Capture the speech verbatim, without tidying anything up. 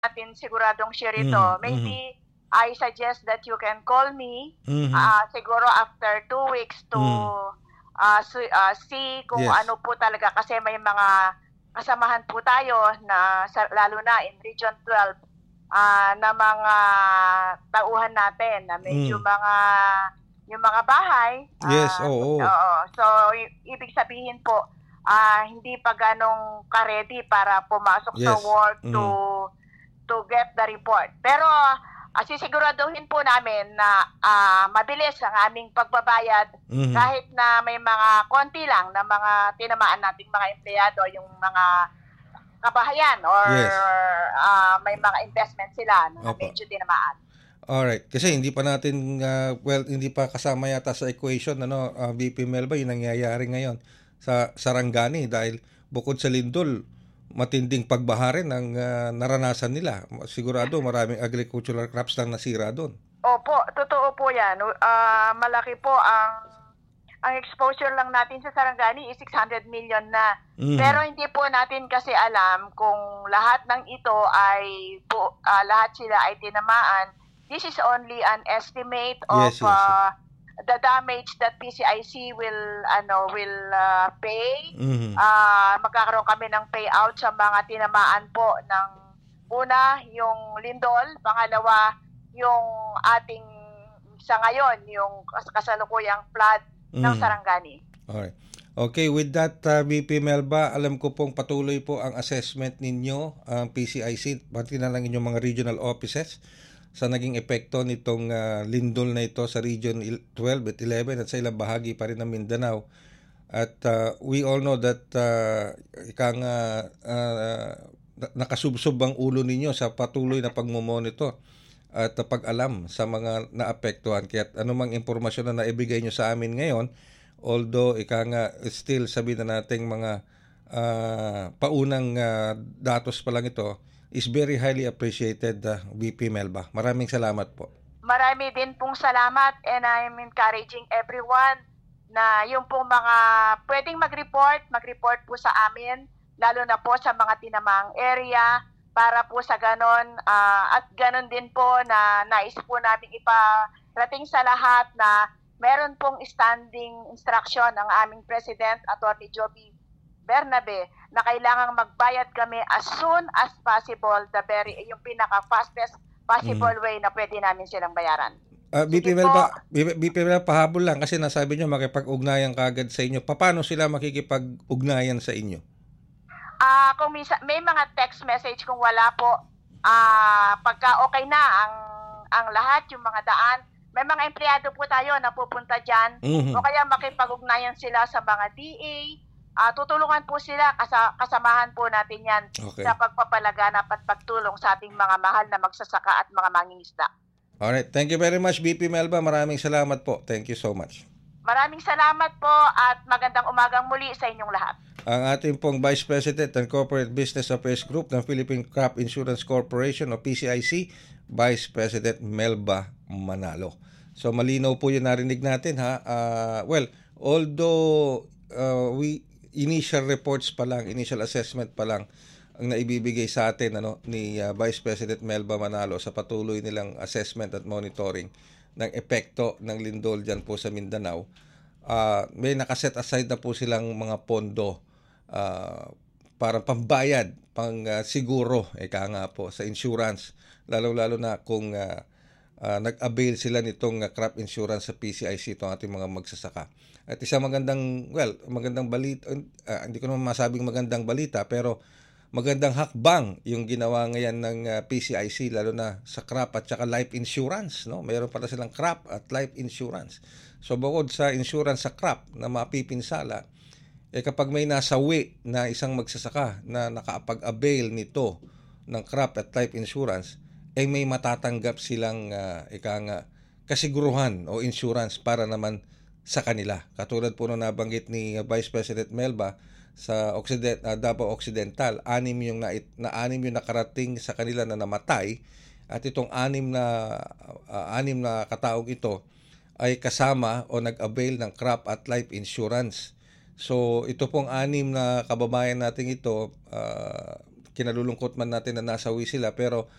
natin siguradong share ito. Mhm, mhm. Maybe I suggest that you can call me Mhm. uh, siguro after two weeks to Mhm. uh, su- uh, see kung Yes. ano po talaga kasi may mga kasamahan po tayo na sa, lalo na in Region twelve ah, na mga tauhan natin na medyo Mm. mga yung mga bahay Yes, ah, oo. oo. So i- ibig sabihin po ah, hindi pa ganong ka-ready para pumasok sa Yes. work to Mm. to get the report. Pero uh, sisiguraduhin po namin na uh, mabilis ang aming pagbabayad Mhm. kahit na may mga konti lang na mga tinamaan nating mga empleyado, yung mga kabahayan or Yes. uh, may mga investment sila na Opo. medyo tinamaan. Alright, kasi hindi pa natin uh, well hindi pa kasama yata sa equation ano uh, V P Melba yung nangyayari ngayon sa Sarangani dahil bukod sa lindol matinding pagbaha rin ang uh, naranasan nila. Sigurado maraming agricultural crops lang nasira doon. Opo, totoo po 'yan. Uh, malaki po ang ang exposure lang natin sa Sarangani is six hundred million na. Mhm. Pero hindi po natin kasi alam kung lahat ng ito ay po, uh, lahat sila ay tinamaan. This is only an estimate of Yes, yes, uh, the damage that P C I C will ano will uh, pay. Mhm. Uh, magkakaroon kami ng payout sa mga tinamaan po ng una yung lindol, pangalawa yung ating sa ngayon yung kasalukuyang flood ng Mhm. Sarangani. Alright. Okay, with that uh, V P Melba, alam ko pong patuloy po ang assessment ninyo, ang P C I C, pati na lang inyong mga regional offices sa naging epekto nitong uh, lindol na ito sa Region twelve at eleven at sa ilang bahagi pa rin ng Mindanao. At uh, we all know that uh, ika nga uh, nakasubsob ang ulo ninyo sa patuloy na pagmomonitor at uh, pag-alam sa mga naapektuhan. Kaya anumang impormasyon na naibigay nyo sa amin ngayon, although ika nga still sabihin na nating mga uh, paunang uh, datos pa lang ito, is very highly appreciated, uh, V P Melba. Maraming salamat po. Marami din pong salamat and I'm encouraging everyone na yung pong mga pwedeng mag-report, mag-report po sa amin, lalo na po sa mga tinamang area, para po sa ganon, uh, at ganon din po na nais po namin iparating sa lahat na meron pong standing instruction ng aming President, Atty. Joby Bernabe, na kailangang magbayad kami as soon as possible, the very, yung pinaka-fastest possible Mm. way na pwede namin silang bayaran. Uh, V P Sige Melba, po. V P Melba, pahabol lang kasi nasabi nyo makipag-ugnayan kagad sa inyo. Paano sila makikipag-ugnayan sa inyo? Ah, kung misa, may mga text message kung wala po, ah, pagka okay na ang ang lahat, yung mga daan, may mga empleyado po tayo na pupunta diyan, Mhm. o kaya makipag-ugnayan sila sa mga D A. Ah, tutulungan po sila, kasa, kasamahan po natin 'yan Okay. sa pagpapalaganap at pagtulong sa ating mga mahal na magsasaka at mga mangingisda. Alright, thank you very much V P Melba. Maraming salamat po. Thank you so much. Maraming salamat po at magandang umagang muli sa inyong lahat. Ang ating pong Vice President ng Corporate Business Affairs Group ng Philippine Crop Insurance Corporation o P C I C, Vice President Melba Manalo. So malinaw po yung narinig natin ha. Uh, well, although uh, we initial reports pa lang, initial assessment pa lang ang naibibigay sa atin ano ni uh, Vice President Melba Manalo sa patuloy nilang assessment at monitoring ng epekto ng lindol diyan po sa Mindanao. Uh, may nakaset aside na po silang mga pondo uh, para pambayad, pang uh, siguro, eka nga po, sa insurance. Lalo-lalo na kung uh, uh, nag-avail sila nitong uh, crop insurance sa P C I C, itong ating mga magsasaka. At isang magandang, well, magandang balita, uh, hindi ko naman masabing magandang balita, pero magandang hakbang yung ginawa ngayon ng uh, P C I C, lalo na sa crop at saka life insurance, no? Meron pala silang crop at life insurance. So bukod sa insurance sa crop na mapipinsala, eh kapag may nasawi na isang magsasaka na nakapag-avail nito ng crop at life insurance, eh may matatanggap silang uh, ika nga kasiguruhan o insurance para naman sa kanila. Katulad po nung nabanggit ni uh, Vice President Melba, sa Occident, uh, Davao Occidental, anim yung na, na anim yung nakarating sa kanila na namatay, at itong anim na uh, anim na kataong ito ay kasama o nag-avail ng crop at life insurance. So ito pong anim na kababayan natin ito, uh, kinalulungkot man natin na nasawi sila, pero